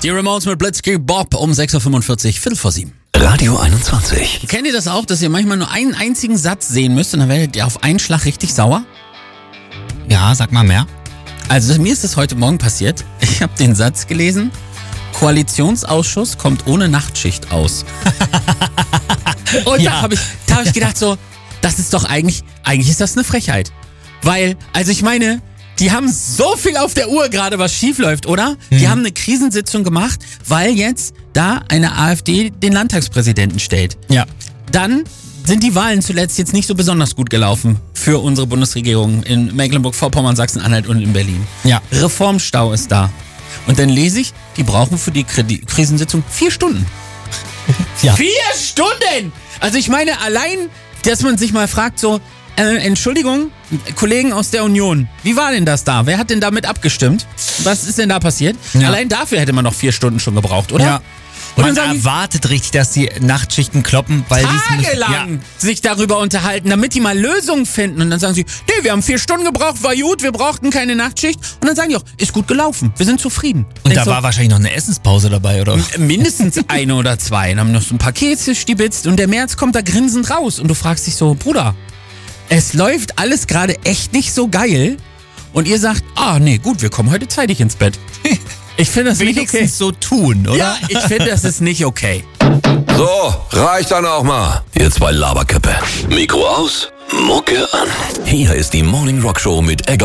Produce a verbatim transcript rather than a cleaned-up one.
Die Ramones mit Blitzkrieg Bob um sechs Uhr fünfundvierzig, Viertel vor sieben. Radio einundzwanzig. Kennt ihr das auch, dass ihr manchmal nur einen einzigen Satz sehen müsst und dann werdet ihr auf einen Schlag richtig sauer? Ja, sag mal mehr. Also mir ist das heute Morgen passiert. Ich habe den Satz gelesen, Koalitionsausschuss kommt ohne Nachtschicht aus. Und Ja. da habe ich, da hab ich gedacht so, das ist doch eigentlich, eigentlich ist das eine Frechheit. Weil, also ich meine, die haben so viel auf der Uhr gerade, was schief läuft, oder? Mhm. Die haben eine Krisensitzung gemacht, weil jetzt da eine AfD den Landtagspräsidenten stellt. Ja. Dann sind die Wahlen zuletzt jetzt nicht so besonders gut gelaufen für unsere Bundesregierung in Mecklenburg-Vorpommern, Sachsen-Anhalt und in Berlin. Ja. Reformstau ist da. Und dann lese ich, die brauchen für die Kredi- Krisensitzung vier Stunden. Ja. Vier Stunden! Also ich meine, allein, dass man sich mal fragt so, äh, Entschuldigung, Kollegen aus der Union, wie war denn das da? Wer hat denn damit abgestimmt? Was ist denn da passiert? Ja. Allein dafür hätte man noch vier Stunden schon gebraucht, oder? Ja. Und Man dann sagen die, erwartet richtig, dass die Nachtschichten kloppen, weil die tagelang sich darüber unterhalten, damit die mal Lösungen finden. Und dann sagen sie, nee, wir haben vier Stunden gebraucht, war gut, wir brauchten keine Nachtschicht. Und dann sagen die auch, ist gut gelaufen, wir sind zufrieden. Und Denk da so, war wahrscheinlich noch eine Essenspause dabei, oder? mindestens eine oder zwei. Und haben noch so ein paar Kekse stibitzt und der Merz kommt da grinsend raus. Und du fragst dich so, Bruder, es läuft alles gerade echt nicht so geil. Und ihr sagt, ah nee, gut, wir kommen heute zeitig ins Bett. Ich finde das nicht okay. Wenigstens so tun, oder? Ja, ich finde, das ist nicht okay. So, reicht dann auch mal. Ihr zwei Laberköppe. Mikro aus, Mucke an. Hier ist die Morning Rock Show mit Egger